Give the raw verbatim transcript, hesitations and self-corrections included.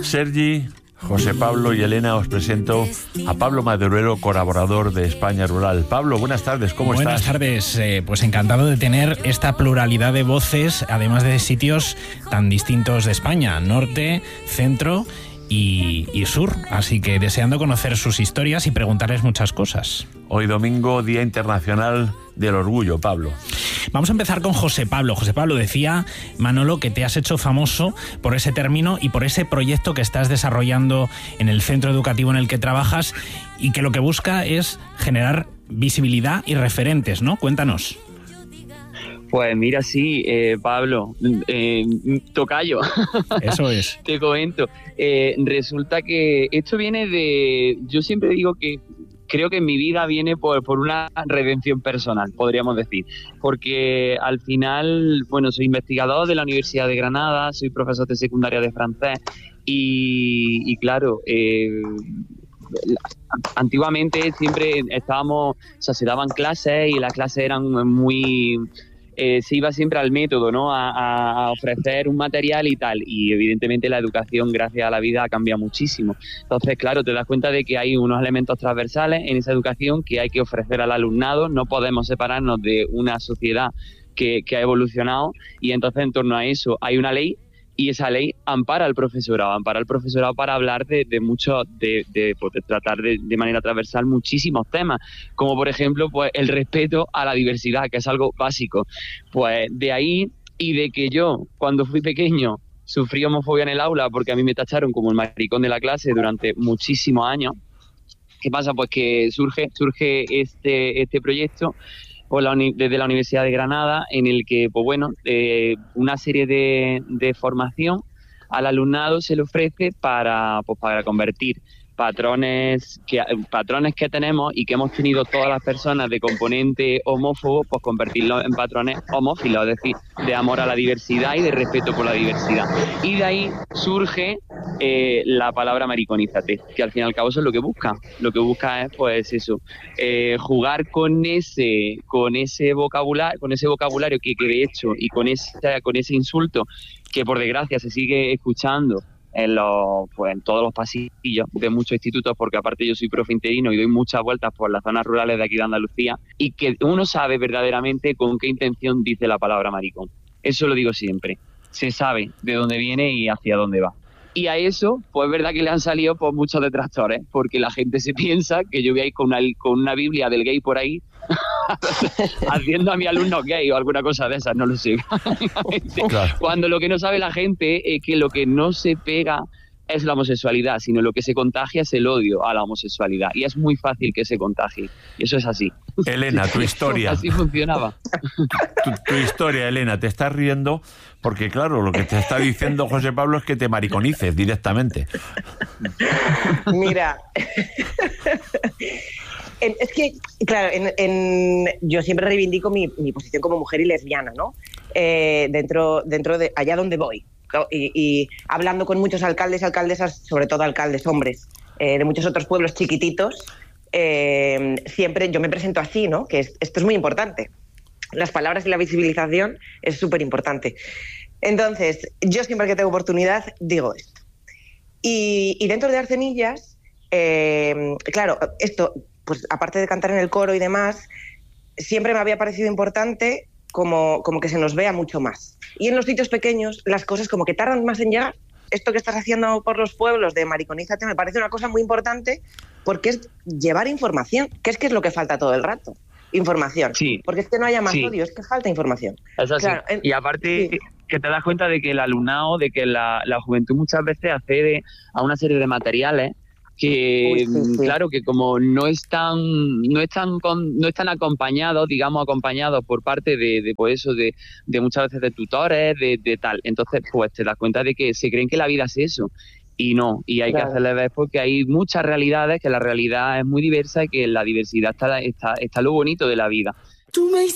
Sergi, José Pablo y Elena, os presento a Pablo Maduero, colaborador de España Rural. Pablo, buenas tardes, ¿cómo buenas estás? Buenas tardes, eh, pues encantado de tener esta pluralidad de voces, además de sitios tan distintos de España, norte, centro y, y sur, así que deseando conocer sus historias y preguntarles muchas cosas. Hoy domingo, Día Internacional del Orgullo, Pablo. Vamos a empezar con José Pablo. José Pablo, decía Manolo que te has hecho famoso por ese término y por ese proyecto que estás desarrollando en el centro educativo en el que trabajas y que lo que busca es generar visibilidad y referentes, ¿no? Cuéntanos. Pues mira, sí, eh, Pablo, eh, tocayo. Eso es. Te comento. Eh, resulta que esto viene de... Yo siempre digo que creo que en mi vida viene por, por una redención personal, podríamos decir. Porque al final, bueno, soy investigador de la Universidad de Granada, soy profesor de secundaria de francés y, y claro... Eh, antiguamente siempre estábamos, o sea, se daban clases y las clases eran muy... Eh, se iba siempre al método, ¿no? A, a ofrecer un material y tal. Y evidentemente la educación, gracias a la vida, ha cambiado muchísimo. Entonces, claro, te das cuenta de que hay unos elementos transversales en esa educación que hay que ofrecer al alumnado. No podemos separarnos de una sociedad que, que ha evolucionado y entonces en torno a eso hay una ley. Y esa ley ampara al profesorado, ampara al profesorado para hablar de, de muchos, de, de, pues, de tratar de, de manera transversal muchísimos temas, como por ejemplo pues el respeto a la diversidad, que es algo básico. Pues de ahí, y de que yo, cuando fui pequeño, sufrí homofobia en el aula porque a mí me tacharon como el maricón de la clase durante muchísimos años. ¿Qué pasa? Pues que surge, surge este, este proyecto por la uni- desde la Universidad de Granada, en el que, pues bueno, eh, una serie de, de formación al alumnado se le ofrece para, pues, para convertir patrones que, patrones que tenemos y que hemos tenido todas las personas de componente homófobo, pues convertirlos en patrones homófilos, es decir, de amor a la diversidad y de respeto por la diversidad. Y de ahí surge eh, la palabra mariconízate, que al fin y al cabo eso es lo que busca. Lo que busca es, pues eso, eh, jugar con ese, con ese vocabulario, con ese vocabulario que, que de hecho, y con ese, con ese insulto que por desgracia se sigue escuchando en los, pues en todos los pasillos de muchos institutos, porque aparte yo soy profe interino y doy muchas vueltas por las zonas rurales de aquí de Andalucía, y que uno sabe verdaderamente con qué intención dice la palabra maricón. Eso lo digo siempre. Se sabe de dónde viene y hacia dónde va. Y a eso, pues es verdad que le han salido pues, muchos detractores, porque la gente se piensa que yo voy a ir con una, con una Biblia del gay por ahí, haciendo a mi alumno gay o alguna cosa de esas, no lo sé. Claro. Cuando lo que no sabe la gente es que lo que no se pega es la homosexualidad, sino lo que se contagia es el odio a la homosexualidad. Y es muy fácil que se contagie. Y eso es así. Elena, tu historia. Así funcionaba. Tu, tu historia, Elena, te estás riendo porque, claro, lo que te está diciendo José Pablo es que te mariconices directamente. Mira... Es que, claro, en, en, yo siempre reivindico mi, mi posición como mujer y lesbiana, ¿no? Eh, dentro, dentro de allá donde voy. Y, y hablando con muchos alcaldes y alcaldesas, sobre todo alcaldes hombres, eh, de muchos otros pueblos chiquititos, eh, siempre yo me presento así, ¿no? Que es, esto es muy importante. Las palabras y la visibilización es súper importante. Entonces, yo siempre que tengo oportunidad digo esto. Y, y dentro de Arcenillas, eh, claro, esto... pues aparte de cantar en el coro y demás, siempre me había parecido importante como, como que se nos vea mucho más. Y en los sitios pequeños las cosas como que tardan más en llegar. Esto que estás haciendo por los pueblos de mariconízate me parece una cosa muy importante porque es llevar información, que es que es lo que falta todo el rato. Información. Sí. Porque es que no haya más sí. odio, es que falta información. Es así. Claro, en, y aparte sí. que te das cuenta de que el alumnado, de que la, la juventud muchas veces accede a una serie de materiales que Uy, sí, sí. claro que como no están no están con, no están acompañados digamos acompañados por parte de, de pues eso de, de muchas veces de tutores de, de tal, entonces pues te das cuenta de que se creen que la vida es eso y no, y hay claro. que hacerle ver porque hay muchas realidades, que la realidad es muy diversa y que en la diversidad está, está, está lo bonito de la vida. Tú me